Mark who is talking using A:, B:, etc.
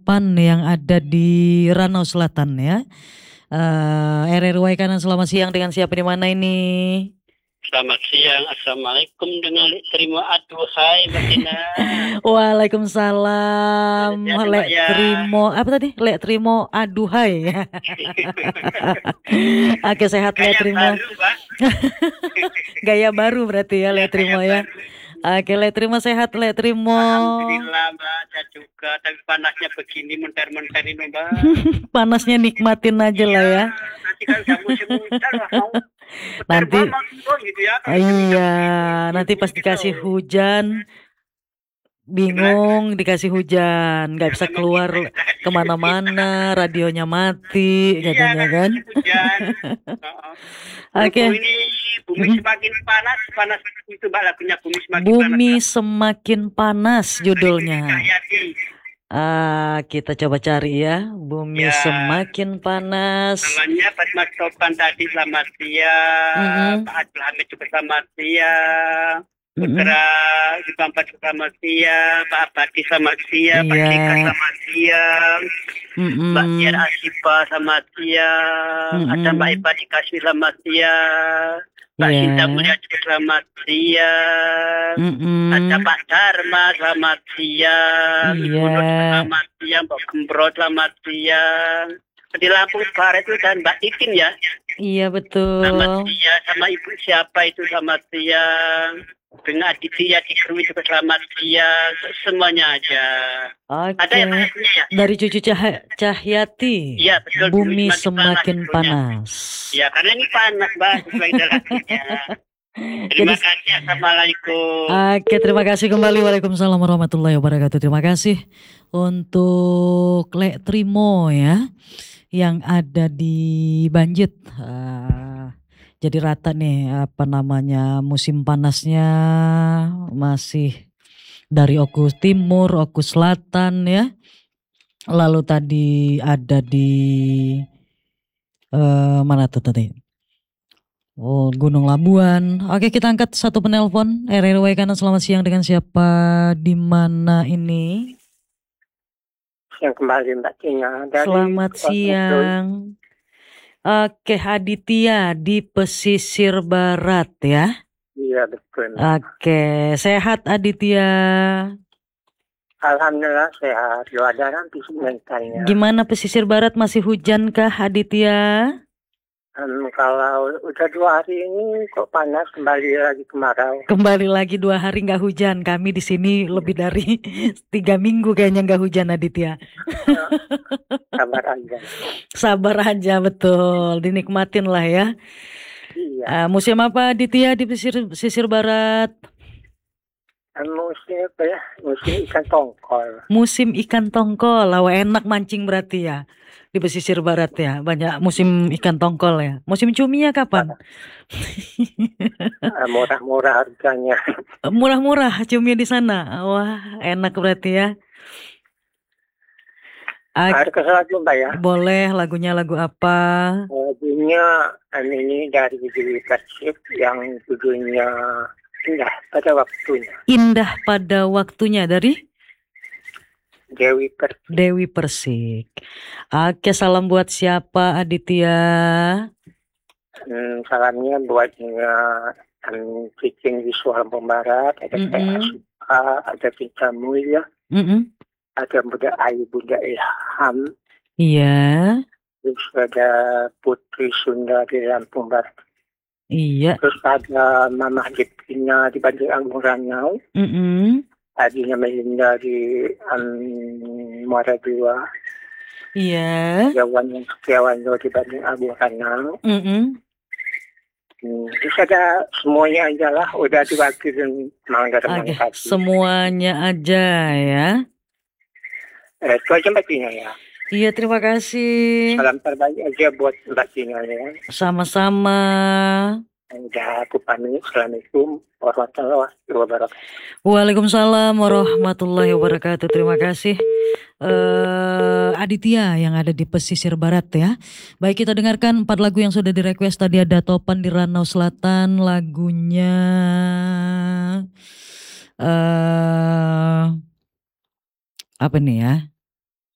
A: Pan yang ada di Ranau Selatan ya. RRY Kanan, selamat siang, dengan siapa di mana ini?
B: Selamat siang, Assalamualaikum dengan terima aduhai Mbak Tina.
A: Waalaikumsalam.
B: Ya, Mbak
A: Lek
B: ya.
A: Trimo apa tadi? Lek Trimo aduhai. Oke, sehat Lek
B: Kayak
A: Trimo.
B: baru, Mbak.
A: Gaya baru berarti ya Lek
B: Ya,
A: Trimo
B: kayak
A: ya.
B: baru.
A: Oke, Lek Trimo sehat Lek Trimo.
B: Alhamdulillah, Mbak. Saya juga, tapi panasnya begini mentar-mentar ini, Mbak.
A: Panasnya nikmatin aja lah
B: Iya,
A: ya.
B: nanti kan udah musim hujan lah, mau bentar
A: Nanti
B: mau turun gitu ya. Kalau
A: iya, nanti
B: hujan
A: pas
B: gitu.
A: dikasih hujan
B: Gimana?
A: bingung, dikasih hujan nggak
B: Ya,
A: bisa
B: memang
A: keluar
B: kita dikasih
A: kemana-mana, radionya mati
B: iya,
A: katanya
B: kan
A: kan.
B: musim hujan. Oh. Berhubung
A: Oke.
B: ini bumi
A: Mm.
B: semakin panas, panas itu Mbak lagunya bumi semakin panas,
A: Bumi
B: Mbak.
A: semakin panas
B: Dari Cucu
A: judulnya.
B: Cahyati.
A: Kita coba cari ya. Bumi
B: Ya,
A: semakin panas.
B: namanya Pak Mas Topan tadi selamat siang,
A: Mm-mm.
B: Pak Abdul Hamid juga selamat siang,
A: Mm-mm.
B: Putra Bampat selamat siang, Pak Abadi selamat siang, Pak
A: Iya.
B: Jika selamat siang, Mbak Tiar
A: Mm-mm.
B: Asifa selamat siang, ada Mbak
A: Mm-mm.
B: Ipa dikasih selamat siang, Mbak
A: Iya.
B: Sinta Mulia juga selamat siang, ada
A: Mm-mm.
B: Pak Dharma selamat siang, Ibu Nur
A: Iya.
B: selamat siang, Mbak Gembro selamat siang. Di Lampung Barat itu dan Mbak Titin ya.
A: Iya
B: Selamat
A: betul.
B: siang, sama Ibu siapa itu selamat siang. Dengan Aditya di Krui juga selamat siang. Semuanya aja. Ada
A: Oke.
B: yang lainnya ya?
A: Dari Cucu Cahyati.
B: Iya betul.
A: Bumi semakin
B: judulnya.
A: panas.
B: Ya karena ini panas Mbak sesuai dengan lagunya. Terima
A: Jadi
B: kasih. Assalamualaikum.
A: oke, terima kasih kembali. Waalaikumsalam warahmatullahi wabarakatuh. Terima kasih untuk Lek Trimo ya, yang ada di Banjit. Jadi rata nih apa namanya, musim panasnya masih dari Oku Timur, Oku Selatan ya. Lalu tadi ada di mana tuh tadi? Oh, Gunung Labuan. Oke, kita angkat satu penelpon. RRW Kanan, selamat siang, dengan siapa di mana ini?
B: Yang kembali Mbak Tina dari
A: Selamat siang. Oke, Aditya di pesisir barat ya.
B: Iya betul.
A: Oke, sehat Aditya.
B: Alhamdulillah sehat. Ada nanti sebentarnya.
A: Gimana pesisir barat, masih hujan kah Aditya?
B: Kalau udah 2 hari ini kok panas, kembali lagi kemarau.
A: Kembali lagi 2 hari nggak hujan. Kami di sini lebih dari 3 minggu kayaknya nggak hujan Aditya.
B: Sabar aja.
A: Sabar aja, betul. Dinikmatin lah ya.
B: Iya.
A: Musim apa Aditya di pesisir barat?
B: Musim apa ya? Musim ikan tongkol.
A: Musim ikan tongkol. Wah, enak mancing berarti ya. Di pesisir barat ya. Banyak musim ikan tongkol ya. Musim cuminya kapan?
B: Murah-murah harganya.
A: Murah-murah cumi di sana. Wah, enak berarti ya.
B: Ada lagu Mbak ya?
A: Boleh, lagunya lagu apa?
B: Lagunya ini dari Dewi Persik yang judulnya Indah Pada Waktunya.
A: Indah Pada Waktunya dari
B: Dewi Persik.
A: Dewi Persik. Oke, salam buat siapa Aditya?
B: Salamnya buat Cicing di Lampung Barat, ada Asifa, ada Cinta Mulia, ada Bunda Ayu, Bunda Ilham.
A: Iya.
B: Terus ada Putri Sunda di Lampung Barat.
A: Iya.
B: Terus ada Mama Jepina di Bandung Agung Ranau. Adinya Melinda di Muara Dua.
A: Iya.
B: Setiawan di Bandung Agung Ranau. Terus ada semuanya aja lah, udah diwakilin Mangga Teman Kasih.
A: Semuanya aja ya.
B: Itu aja Mbak Tina ya.
A: Iya, terima kasih.
B: Salam terbaik aja buat Mbak Tina ya.
A: Sama-sama.
B: Udah aku pamit. Assalamualaikum warahmatullahi wabarakatuh.
A: Waalaikumsalam warahmatullahi wabarakatuh. Terima kasih Aditya yang ada di pesisir barat ya. Baik, kita dengarkan 4 lagu yang sudah direquest. Tadi ada Topan di Ranau Selatan, lagunya apa nih ya?